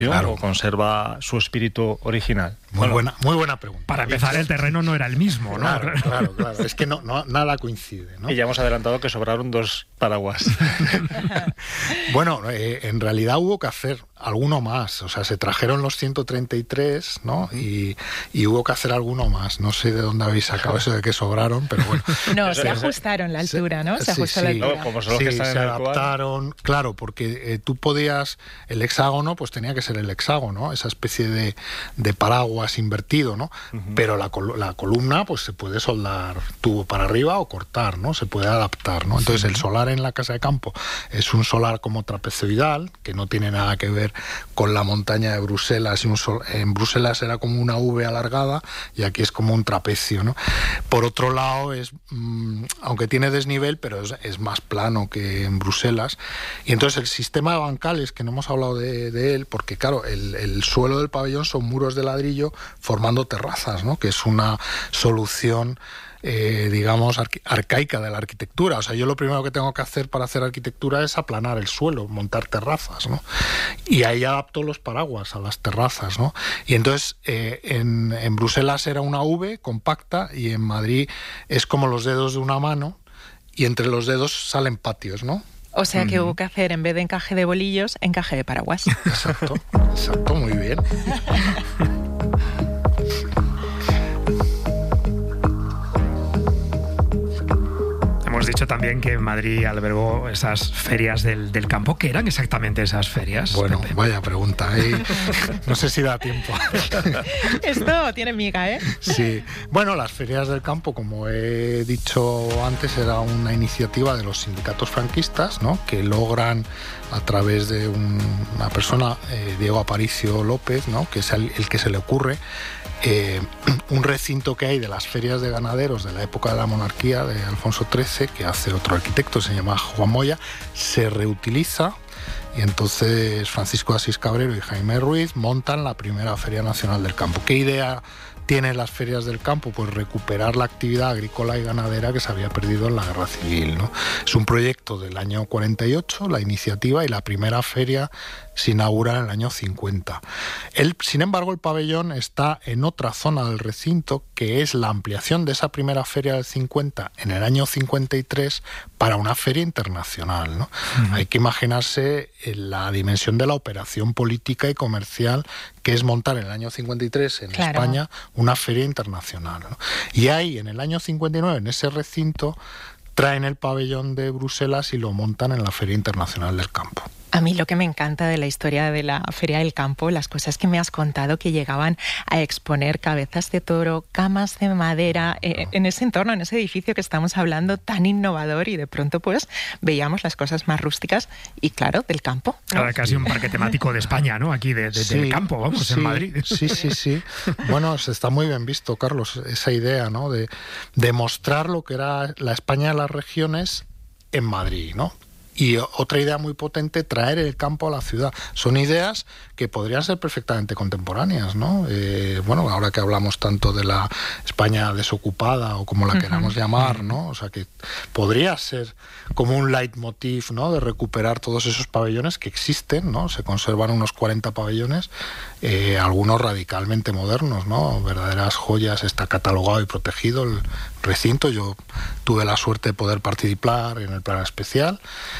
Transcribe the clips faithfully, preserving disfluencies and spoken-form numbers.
Claro. ¿O conserva su espíritu original? Muy, bueno, buena, muy buena pregunta. Para empezar, el terreno no era el mismo, ¿no? Claro, claro, claro. Es que no, no, nada coincide, ¿no? Y ya hemos adelantado que sobraron dos paraguas. Bueno, eh, en realidad hubo que hacer alguno más. O sea, se trajeron los ciento treinta y tres, ¿no? Y, y hubo que hacer alguno más. No sé de dónde habéis sacado eso de que sobraron, pero bueno. No, se ajustaron la altura, ¿no? Se sí, ajustó sí, la altura. No, como son los sí, que están se en el adaptaron. Claro, porque eh, tú podías... El hexágono, pues tenía que ser el hexágono, esa especie de, de paraguas invertido, ¿no? Uh-huh. Pero la, col- la columna, pues se puede soldar tubo para arriba o cortar, ¿no? Se puede adaptar, ¿no? Entonces, sí. El solar en la casa de campo es un solar como trapezoidal, que no tiene nada que ver con la montaña de Bruselas. Y un sol- en Bruselas era como una V alargada y aquí es como un trapecio, ¿no? Por otro lado, es mmm, aunque tiene desnivel, pero es, es más plano que en Bruselas. Y entonces el sistema de bancales, que no hemos hablado de, de él, porque claro, el, el suelo del pabellón son muros de ladrillo formando terrazas, ¿no? Que es una solución Eh, digamos, arca- arcaica de la arquitectura. O sea, yo lo primero que tengo que hacer para hacer arquitectura es aplanar el suelo, montar terrazas, ¿no? Y ahí adapto los paraguas a las terrazas, ¿no? Y entonces, eh, en, en Bruselas era una V compacta y en Madrid es como los dedos de una mano y entre los dedos salen patios, ¿no? O sea que uh-huh. hubo que hacer, en vez de encaje de bolillos, encaje de paraguas. Exacto, exacto, muy bien. Hemos dicho también que Madrid albergó esas ferias del, del campo. ¿Qué eran exactamente esas ferias? Bueno, Pepe? Vaya pregunta, ¿eh? No sé si da tiempo. Esto tiene miga, ¿eh? Sí. Bueno, las ferias del campo, como he dicho antes, era una iniciativa de los sindicatos franquistas, ¿no? Que logran, a través de un, una persona, eh, Diego Aparicio López, ¿no? Que es el, el que se le ocurre, Eh, un recinto que hay de las ferias de ganaderos de la época de la monarquía de Alfonso trece, que hace otro arquitecto, se llama Juan Moya, se reutiliza y entonces Francisco de Asís Cabrero y Jaime Ruiz montan la primera Feria Nacional del Campo. ¿Qué idea tienen las ferias del campo? Pues recuperar la actividad agrícola y ganadera que se había perdido en la Guerra Civil, ¿no? Es un proyecto del año cuarenta y ocho, la iniciativa, y la primera feria se inaugura en el año cincuenta. El, sin embargo, el pabellón está en otra zona del recinto, que es la ampliación de esa primera feria del cincuenta en el año cincuenta y tres para una feria internacional, ¿no? Uh-huh. Hay que imaginarse la dimensión de la operación política y comercial que es montar en el año cincuenta y tres en claro. España una feria internacional, ¿no? Y ahí, en el año cincuenta y nueve, en ese recinto, traen el pabellón de Bruselas y lo montan en la Feria Internacional del Campo. A mí lo que me encanta de la historia de la Feria del Campo, las cosas que me has contado, que llegaban a exponer cabezas de toro, camas de madera, eh, en ese entorno, en ese edificio que estamos hablando, tan innovador, y de pronto pues veíamos las cosas más rústicas y claro, del campo, ¿no? Ahora casi un parque temático de España, ¿no? Aquí de, de, sí, del campo, vamos, sí, en Madrid. Sí, sí, sí. Bueno, se está muy bien visto, Carlos, esa idea, ¿no? De, de mostrar lo que era la España de las regiones en Madrid, ¿no? Y otra idea muy potente, traer el campo a la ciudad. Son ideas que podrían ser perfectamente contemporáneas, ¿no? Eh, bueno, ahora que hablamos tanto de la España desocupada o como la uh-huh. queramos llamar, ¿no? O sea, que podría ser como un leitmotiv, ¿no? De recuperar todos esos pabellones que existen, ¿no? Se conservan unos cuarenta pabellones, eh, algunos radicalmente modernos, ¿no? Verdaderas joyas. Está catalogado y protegido el recinto. Yo tuve la suerte de poder participar en el plan especial.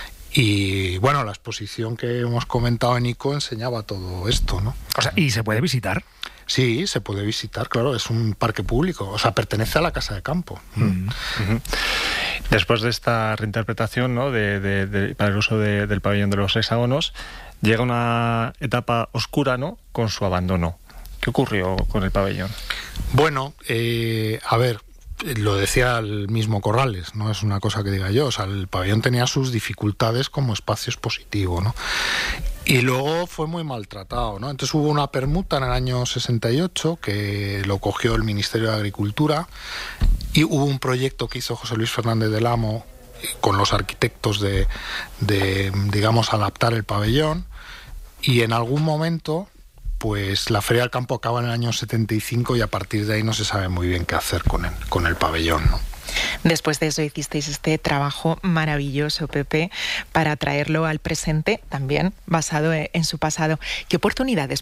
Y bueno, la exposición que hemos comentado en ICO enseñaba todo esto, ¿no? O sea, ¿y se puede visitar? Sí, se puede visitar, claro, es un parque público, o sea, pertenece a la Casa de Campo. Mm. Uh-huh. Después de esta reinterpretación, ¿no? de, de, de, para el uso de, del pabellón de los hexágonos, llega una etapa oscura, ¿no? Con su abandono. ¿Qué ocurrió con el pabellón? Bueno, eh, a ver, lo decía el mismo Corrales, no es una cosa que diga yo, o sea, el pabellón tenía sus dificultades como espacio expositivo, ¿no? Y luego fue muy maltratado, ¿no? Entonces hubo una permuta en el año sesenta y ocho que lo cogió el Ministerio de Agricultura y hubo un proyecto que hizo José Luis Fernández del Amo con los arquitectos de, de digamos, adaptar el pabellón, y en algún momento pues la Feria del Campo acaba en el año setenta y cinco y a partir de ahí no se sabe muy bien qué hacer con el, con el pabellón, ¿no? Después de eso hicisteis este trabajo maravilloso, Pepe, para traerlo al presente, también basado en su pasado. ¿Qué oportunidades